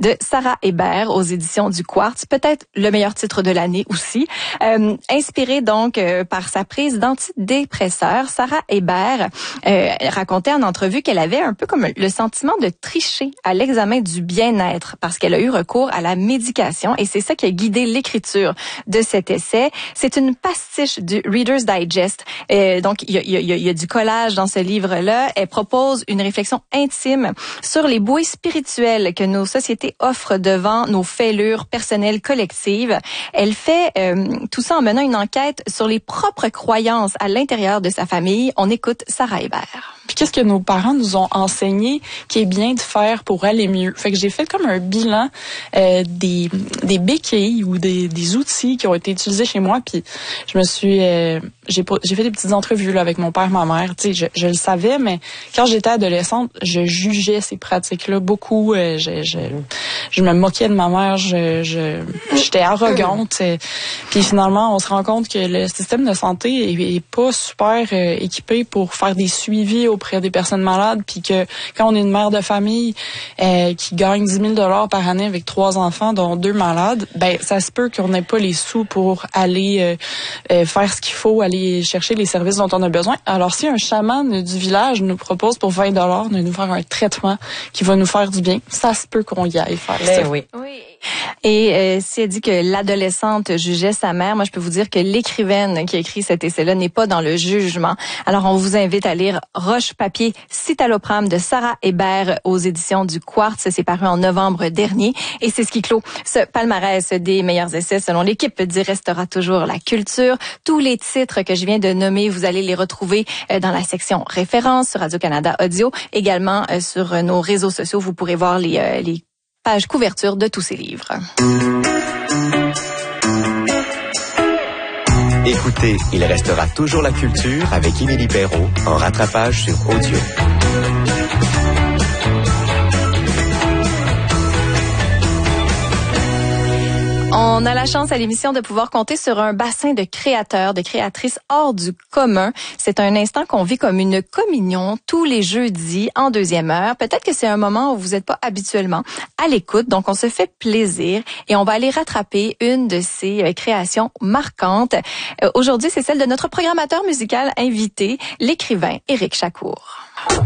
de Sarah Hébert aux éditions du Quartz. Peut-être le meilleur titre de l'année aussi. Inspirée donc par sa prise d'antidépresseurs, Sarah Hébert racontait en entrevue qu'elle avait un peu comme le sentiment de tricher à l'examen du bien-être parce qu'elle a eu recours à la médication et c'est ça qui a guidé l'écriture de cet essai. C'est une pastiche du Reader's Digest. Donc, il y a du collage dans ce livre-là. Elle propose une réflexion intime sur les bouées spirituelles que nos sociétés offrent devant nos fêlures personnelles collectives. Elle fait tout ça en menant une enquête sur les propres croyances à l'intérieur de sa famille. On écoute Sarah Hébert. Puis qu'est-ce que nos parents nous ont enseigné qui est bien de faire pour aller mieux. Fait que j'ai fait comme un bilan des béquilles ou des outils qui ont été utilisés chez moi. Puis je me suis j'ai fait des petites entrevues là avec mon père, ma mère. Tu sais, je le savais, mais quand j'étais adolescente, je jugeais ces pratiques-là beaucoup. Je me moquais de ma mère. J'étais arrogante. Puis finalement, on se rend compte que le système de santé est pas super équipé pour faire des suivis auprès des personnes malades, puis que quand on est une mère de famille qui gagne 10 000 par année avec 3 enfants, dont 2 malades, ben ça se peut qu'on n'ait pas les sous pour aller faire ce qu'il faut, aller chercher les services dont on a besoin. Alors si un chaman du village nous propose pour 20 $ de nous faire un traitement qui va nous faire du bien, ça se peut qu'on y aille faire ça. Oui. Et si elle dit que l'adolescente jugeait sa mère, moi je peux vous dire que l'écrivaine qui a écrit cet essai-là n'est pas dans le jugement. Alors on vous invite à lire Roche, papier, citalopram de Sarah Hébert aux éditions du Quartz. C'est paru en novembre dernier et c'est ce qui clôt ce palmarès des meilleurs essais selon l'équipe du Restera toujours la culture. Tous les titres que je viens de nommer, vous allez les retrouver dans la section références sur Radio-Canada Audio. Également sur nos réseaux sociaux, vous pourrez voir les pages couverture de tous ces livres. Écoutez, il restera toujours la culture avec Émilie Perrault en rattrapage sur Audio. On a la chance à l'émission de pouvoir compter sur un bassin de créateurs, de créatrices hors du commun. C'est un instant qu'on vit comme une communion tous les jeudis en deuxième heure. Peut-être que c'est un moment où vous n'êtes pas habituellement à l'écoute, donc on se fait plaisir et on va aller rattraper une de ces créations marquantes. Aujourd'hui, c'est celle de notre programmateur musical invité, l'écrivain Éric Chacour.